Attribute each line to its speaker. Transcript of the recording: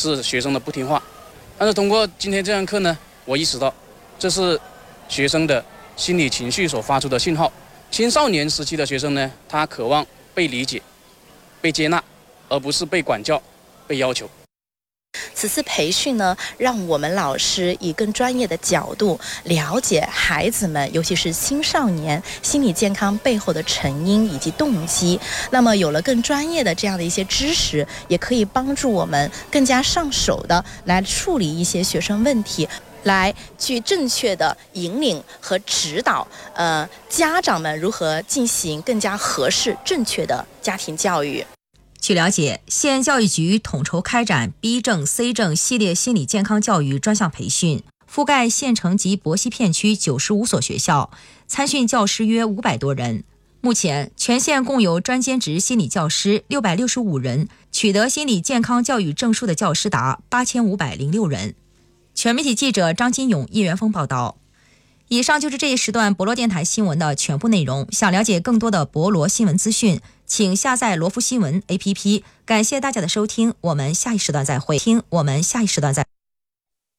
Speaker 1: 是学生的不听话。但是通过今天这堂课呢，我意识到这是学生的心理情绪所发出的信号。青少年时期的学生呢，他渴望被理解、被接纳，而不是被管教、被要求。
Speaker 2: 此次培训呢，让我们老师以更专业的角度了解孩子们，尤其是青少年心理健康背后的成因以及动机。那么有了更专业的这样的一些知识，也可以帮助我们更加上手的来处理一些学生问题，来去正确的引领和指导家长们如何进行更加合适正确的家庭教育。
Speaker 3: 据了解，县教育局统筹开展 B 证、C 证系列心理健康教育专项培训，覆盖县城及博西片区95所学校，参训教师约500多人。目前，全县共有专兼职心理教师665人，取得心理健康教育证书的教师达8506人。全媒体记者张金勇、叶元峰报道。以上就是这一时段博罗电台新闻的全部内容。想了解更多的博罗新闻资讯，请下载罗福新闻 APP。感谢大家的收听，我们下一时段再会。